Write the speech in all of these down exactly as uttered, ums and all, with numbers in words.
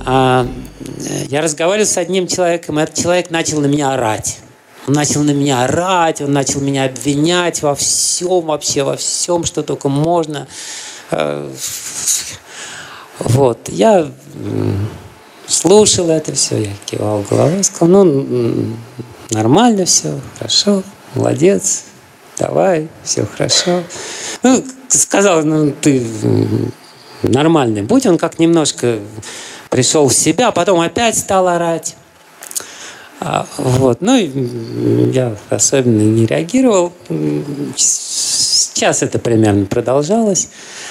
А, я разговаривал с одним человеком, и этот человек начал на меня орать. Он начал на меня орать, он начал меня обвинять во всем, вообще во всем, что только можно. Вот. Я слушал это все, я кивал головой, сказал, ну, нормально все, хорошо, молодец, давай, все хорошо. Ну, сказал, ну, ты нормальный будь. Он как немножко пришел в себя, а потом опять стал орать. Вот. Ну, я особенно не реагировал. Сейчас это примерно продолжалось.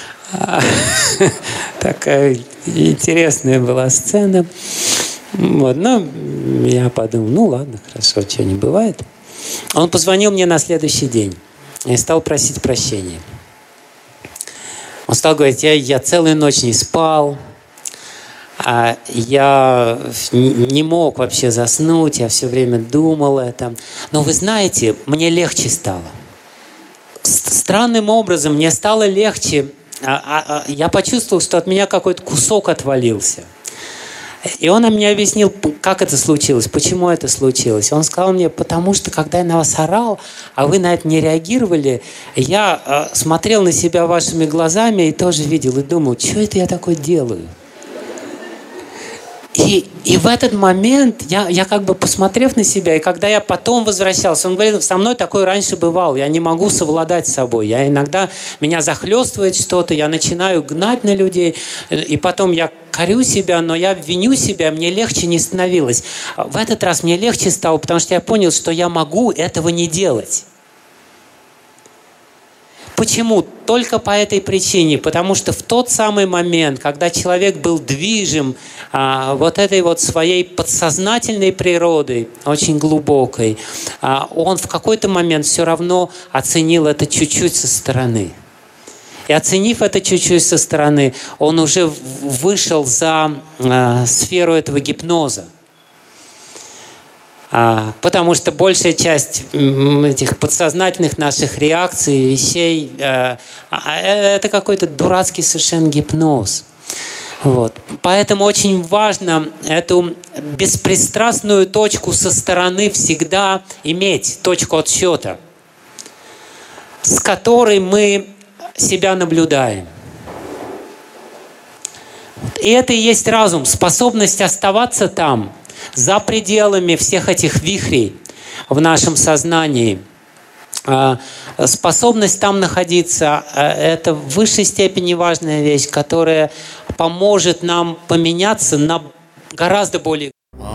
Такая интересная была сцена. Вот. Ну, я подумал, ну ладно, хорошо, что не бывает. Он позвонил мне на следующий день и стал просить прощения. Он стал говорить, я, я целую ночь не спал, а я не мог вообще заснуть, я все время думал это. Но вы знаете, мне легче стало. Странным образом мне стало легче. Я почувствовал, что от меня какой-то кусок отвалился. И он мне объяснил, как это случилось, почему это случилось. Он сказал мне, потому что, когда я на вас орал, а вы на это не реагировали, я смотрел на себя вашими глазами и тоже видел, и думал, что это я такое делаю? И, и в этот момент я, я как бы посмотрев на себя, и когда я потом возвращался, он говорил, со мной такое раньше бывало, я не могу совладать с собой. Я иногда, меня захлестывает что-то, я начинаю гнать на людей, и потом я корю себя, но я виню себя, мне легче не становилось. В этот раз мне легче стало, потому что я понял, что я могу этого не делать. Почему? Только по этой причине. Потому что в тот самый момент, когда человек был движим а, вот этой вот своей подсознательной природой, очень глубокой, а, он в какой-то момент все равно оценил это чуть-чуть со стороны. И оценив это чуть-чуть со стороны, он уже вышел за а, сферу этого гипноза. А, потому что большая часть этих подсознательных наших реакций, вещей, а, а, это какой-то дурацкий совершенно гипноз. Вот. Поэтому очень важно эту беспристрастную точку со стороны всегда иметь, точку отсчета, с которой мы себя наблюдаем. И это и есть разум, способность оставаться там, за пределами всех этих вихрей в нашем сознании. Способность там находиться – это в высшей степени важная вещь, которая поможет нам поменяться на гораздо более